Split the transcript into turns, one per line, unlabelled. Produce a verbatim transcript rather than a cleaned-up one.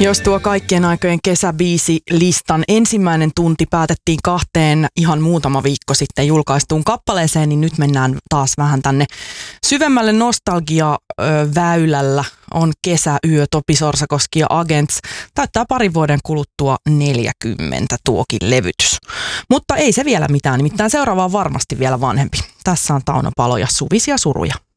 Jos tuo kaikkien aikojen kesäbiisilistan ensimmäinen tunti päätettiin kahteen ihan muutama viikko sitten julkaistuun kappaleeseen, niin nyt mennään taas vähän tänne syvemmälle nostalgia-väylällä. On Kesäyö, Topi Sorsakoski ja Agents. Täyttää parin vuoden kuluttua neljäkymmentä tuokin levytys. Mutta ei se vielä mitään, nimittäin seuraava on varmasti vielä vanhempi. Tässä on Tauno Palo ja Suvisia suruja.